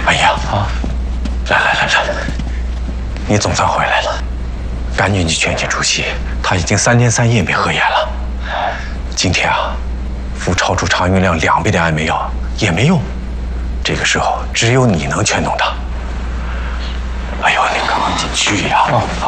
安阳啊，来，你总算回来了，赶紧去劝主席，他已经3天3夜没合眼了。今天啊，服超出常用量2倍的安眠药也没用，这个时候只有你能劝动他。哎呦，你赶快进去呀！